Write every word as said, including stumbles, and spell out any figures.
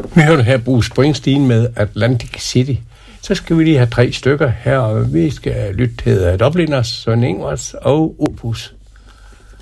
Vi hørte her Bruce Springsteen med Atlantic City. Så skal vi lige have tre stykker her, og vi skal lytte til Dubliners, Søren Ingvards og Opus.